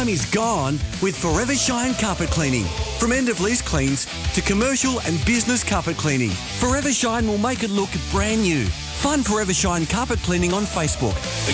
time is gone with Forever Shine Carpet Cleaning. From end-of-lease cleans to commercial and business carpet cleaning, Forever Shine will make it look brand new. Find Forever Shine Carpet Cleaning on Facebook.